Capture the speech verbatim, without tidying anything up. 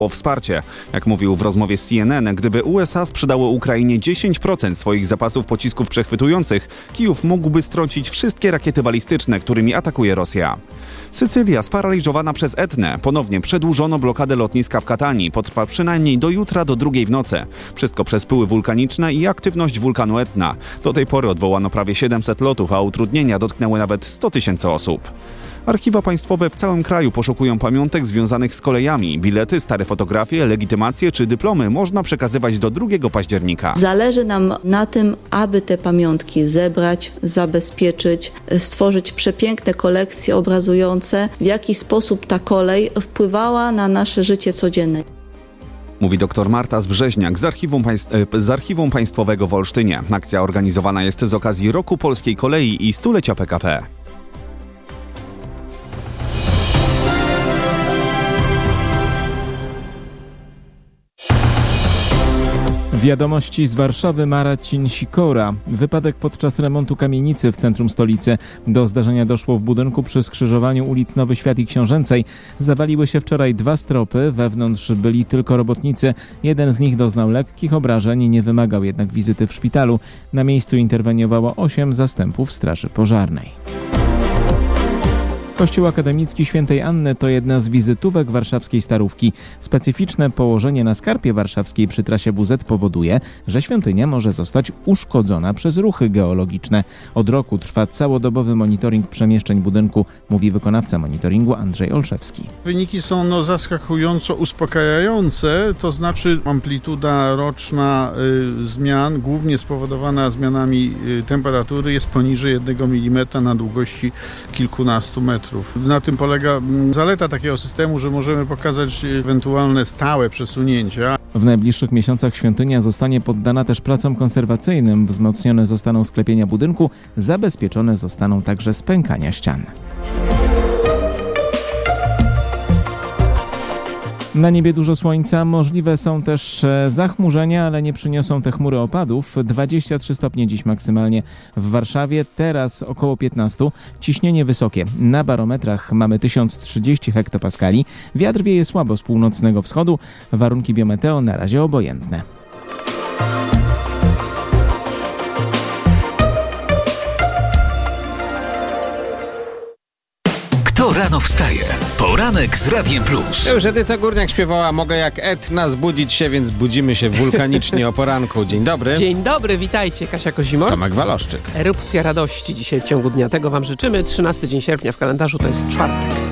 o wsparcie. Jak mówił w rozmowie z C N N, gdyby U S A sprzedały Ukrainie dziesięć procent swoich zapasów pocisków przechwytujących, Kijów mógłby strącić wszystkie rakiety balistyczne, którymi atakuje Rosja. Sycylia sparaliżowana przez Etnę. Ponownie przedłużono blokadę lotniska w Katanii. Potrwa przynajmniej do jutra do drugiej w nocy. Wszystko przez pyły wulkaniczne i aktywność wulkanu Etna. Do tej pory odwołano prawie siedemset lotów, a utrudnienia dotknęły nawet sto tysięcy osób. Archiwa państwowe w całym kraju poszukują pamiątek związanych z kolejami. Bilety, stare fotografie, legitymacje czy dyplomy można przekazywać do drugiego października. Zależy nam na tym, aby te pamiątki zebrać, zabezpieczyć, stworzyć przepiękne kolekcje obrazujące, w jaki sposób ta kolej wpływała na nasze życie codzienne. Mówi dr Marta Zbrzeźniak z Archiwum, Państw- z Archiwum Państwowego w Olsztynie. Akcja organizowana jest z okazji Roku Polskiej Kolei i stulecia P K P. Wiadomości z Warszawy. Marcin Sikora. Wypadek podczas remontu kamienicy w centrum stolicy. Do zdarzenia doszło w budynku przy skrzyżowaniu ulic Nowy Świat i Książęcej. Zawaliły się wczoraj dwa stropy. Wewnątrz byli tylko robotnicy. Jeden z nich doznał lekkich obrażeń, nie wymagał jednak wizyty w szpitalu. Na miejscu interweniowało osiem zastępów Straży Pożarnej. Kościół Akademicki Świętej Anny to jedna z wizytówek warszawskiej Starówki. Specyficzne położenie na skarpie warszawskiej przy trasie W Z powoduje, że świątynia może zostać uszkodzona przez ruchy geologiczne. Od roku trwa całodobowy monitoring przemieszczeń budynku, mówi wykonawca monitoringu Andrzej Olszewski. Wyniki są no, zaskakująco uspokajające, to znaczy amplituda roczna y, zmian, głównie spowodowana zmianami y, temperatury, jest poniżej jednego milimetra na długości kilkunastu metrów. Na tym polega zaleta takiego systemu, że możemy pokazać ewentualne stałe przesunięcia. W najbliższych miesiącach świątynia zostanie poddana też pracom konserwacyjnym. Wzmocnione zostaną sklepienia budynku, zabezpieczone zostaną także spękania ścian. Na niebie dużo słońca, możliwe są też zachmurzenia, ale nie przyniosą te chmury opadów. dwadzieścia trzy stopnie dziś maksymalnie w Warszawie, teraz około piętnaście. Ciśnienie wysokie. Na barometrach mamy tysiąc trzydzieści hektopaskali. Wiatr wieje słabo z północnego wschodu. Warunki biometeo na razie obojętne. Kto rano wstaje? Poranek z Radiem Plus. Już Edyta Górniak śpiewała: mogę jak Etna zbudzić się, więc budzimy się wulkanicznie o poranku. Dzień dobry. Dzień dobry, witajcie. Kasia Kozimor. Tomek Waloszczyk. Erupcja radości dzisiaj w ciągu dnia. Tego wam życzymy. trzynasty dzień sierpnia w kalendarzu to jest czwartek.